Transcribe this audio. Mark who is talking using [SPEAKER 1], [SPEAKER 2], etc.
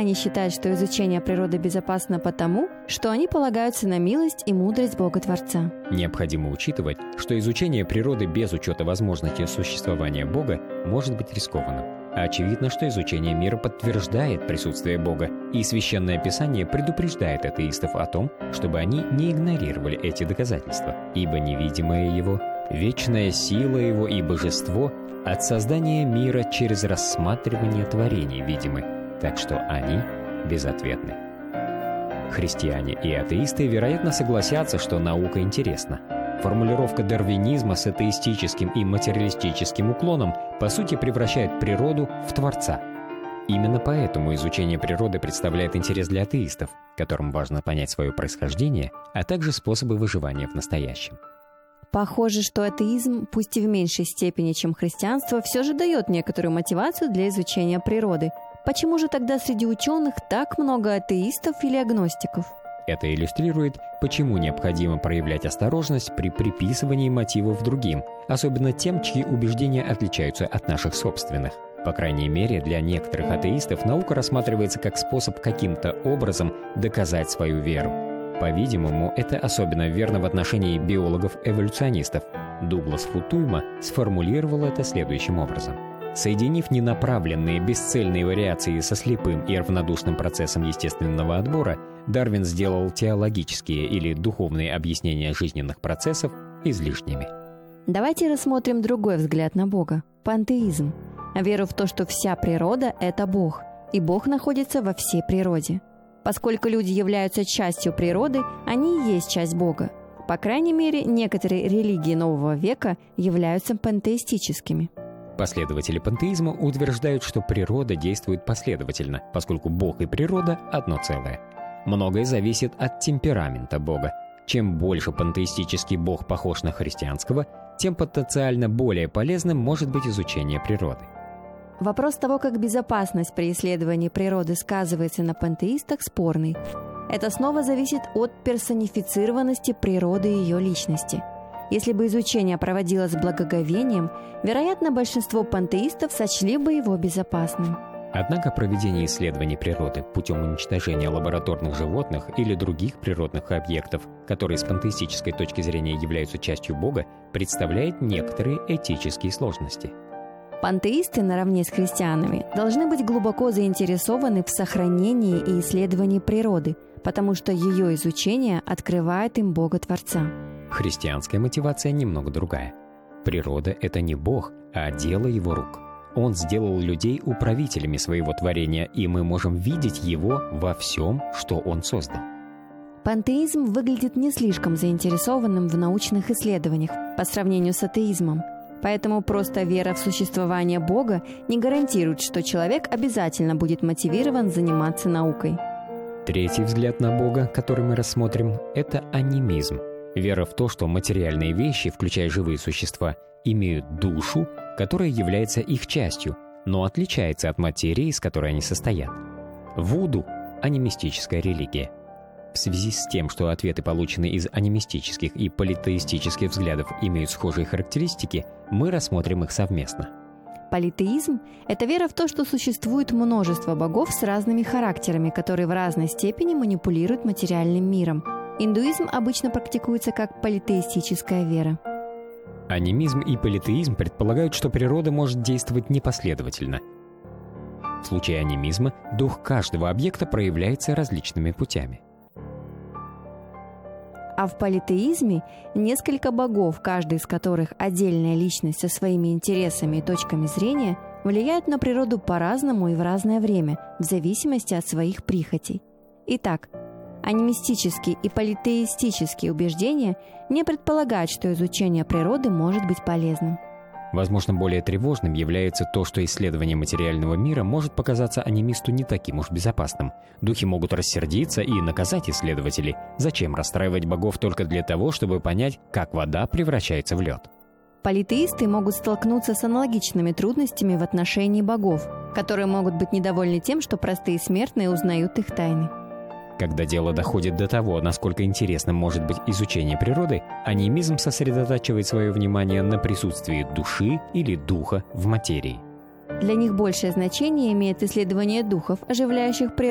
[SPEAKER 1] Христиане считают, что изучение природы безопасно потому, что они полагаются на милость и мудрость Бога-Творца.
[SPEAKER 2] Необходимо учитывать, что изучение природы без учета возможности существования Бога может быть рискованным. А очевидно, что изучение мира подтверждает присутствие Бога, и Священное Писание предупреждает атеистов о том, чтобы они не игнорировали эти доказательства, ибо невидимое Его, вечная сила Его и божество от создания мира через рассматривание творений видимы, так что они безответны. Христиане и атеисты, вероятно, согласятся, что наука интересна. Формулировка дарвинизма с атеистическим и материалистическим уклоном по сути превращает природу в Творца. Именно поэтому изучение природы представляет интерес для атеистов, которым важно понять свое происхождение, а также способы выживания в настоящем.
[SPEAKER 1] Похоже, что атеизм, пусть и в меньшей степени, чем христианство, все же дает некоторую мотивацию для изучения природы. Почему же тогда среди ученых так много атеистов или агностиков?
[SPEAKER 2] Это иллюстрирует, почему необходимо проявлять осторожность при приписывании мотивов другим, особенно тем, чьи убеждения отличаются от наших собственных. По крайней мере, для некоторых атеистов наука рассматривается как способ каким-то образом доказать свою веру. По-видимому, это особенно верно в отношении биологов-эволюционистов. Дуглас Футуйма сформулировал это следующим образом. Соединив ненаправленные бесцельные вариации со слепым и равнодушным процессом естественного отбора, Дарвин сделал теологические или духовные объяснения жизненных процессов излишними.
[SPEAKER 1] Давайте рассмотрим другой взгляд на Бога – пантеизм. Веру в то, что вся природа – это Бог, и Бог находится во всей природе. Поскольку люди являются частью природы, они и есть часть Бога. По крайней мере, некоторые религии нового века являются пантеистическими.
[SPEAKER 2] Последователи пантеизма утверждают, что природа действует последовательно, поскольку Бог и природа – одно целое. Многое зависит от темперамента Бога. Чем больше пантеистический Бог похож на христианского, тем потенциально более полезным может быть изучение природы.
[SPEAKER 1] Вопрос того, как безопасность при исследовании природы сказывается на пантеистах, спорный. Это снова зависит от персонифицированности природы и ее личности. Если бы изучение проводилось с благоговением, вероятно, большинство пантеистов сочли бы его безопасным.
[SPEAKER 2] Однако проведение исследований природы путем уничтожения лабораторных животных или других природных объектов, которые с пантеистической точки зрения являются частью Бога, представляет некоторые этические сложности.
[SPEAKER 1] Пантеисты, наравне с христианами, должны быть глубоко заинтересованы в сохранении и исследовании природы, потому что ее изучение открывает им Бога-Творца.
[SPEAKER 2] Христианская мотивация немного другая. Природа – это не Бог, а дело Его рук. Он сделал людей управителями своего творения, и мы можем видеть Его во всем, что Он создал.
[SPEAKER 1] Пантеизм выглядит не слишком заинтересованным в научных исследованиях по сравнению с атеизмом. Поэтому просто вера в существование Бога не гарантирует, что человек обязательно будет мотивирован заниматься наукой.
[SPEAKER 2] Третий взгляд на Бога, который мы рассмотрим, это анимизм. Вера в то, что материальные вещи, включая живые существа, имеют душу, которая является их частью, но отличается от материи, из которой они состоят. Вуду – анимистическая религия. В связи с тем, что ответы, полученные из анимистических и политеистических взглядов, имеют схожие характеристики, мы рассмотрим их совместно.
[SPEAKER 1] Политеизм – это вера в то, что существует множество богов с разными характерами, которые в разной степени манипулируют материальным миром. Индуизм обычно практикуется как политеистическая вера.
[SPEAKER 2] Анимизм и политеизм предполагают, что природа может действовать непоследовательно. В случае анимизма дух каждого объекта проявляется различными путями.
[SPEAKER 1] А в политеизме несколько богов, каждый из которых отдельная личность со своими интересами и точками зрения, влияют на природу по-разному и в разное время, в зависимости от своих прихотей. Итак, анимистические и политеистические убеждения не предполагают, что изучение природы может быть полезным.
[SPEAKER 2] Возможно, более тревожным является то, что исследование материального мира может показаться анимисту не таким уж безопасным. Духи могут рассердиться и наказать исследователей. Зачем расстраивать богов только для того, чтобы понять, как вода превращается в лед?
[SPEAKER 1] Политеисты могут столкнуться с аналогичными трудностями в отношении богов, которые могут быть недовольны тем, что простые смертные узнают их тайны.
[SPEAKER 2] Когда дело доходит до того, насколько интересным может быть изучение природы, анимизм сосредотачивает свое внимание на присутствии души или духа в материи.
[SPEAKER 1] Для них большее значение имеет исследование духов, оживляющих природу,